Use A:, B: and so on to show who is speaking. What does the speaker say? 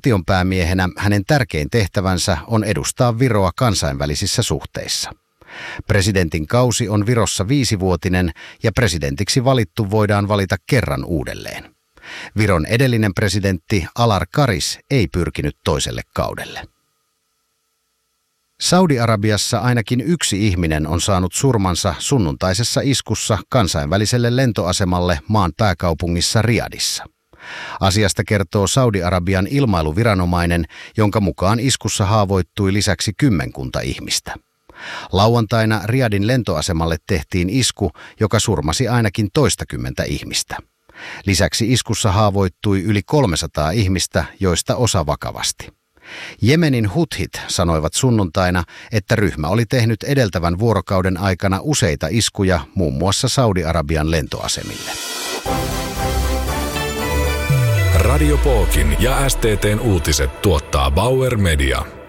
A: Valtionpäämiehenä hänen tärkein tehtävänsä on edustaa Viroa kansainvälisissä suhteissa. Presidentin kausi on Virossa 5-vuotinen ja presidentiksi valittu voidaan valita kerran uudelleen. Viron edellinen presidentti Alar Karis ei pyrkinyt toiselle kaudelle. Saudi-Arabiassa ainakin yksi ihminen on saanut surmansa sunnuntaisessa iskussa kansainväliselle lentoasemalle maan pääkaupungissa Riyadissa. Asiasta kertoo Saudi-Arabian ilmailuviranomainen, jonka mukaan iskussa haavoittui lisäksi 10 ihmistä. Lauantaina Riyadin lentoasemalle tehtiin isku, joka surmasi ainakin 20 ihmistä. Lisäksi iskussa haavoittui yli 300 ihmistä, joista osa vakavasti. Jemenin Huthit sanoivat sunnuntaina, että ryhmä oli tehnyt edeltävän vuorokauden aikana useita iskuja muun muassa Saudi-Arabian lentoasemille.
B: Radio Pookin ja STT:n uutiset tuottaa Bauer Media.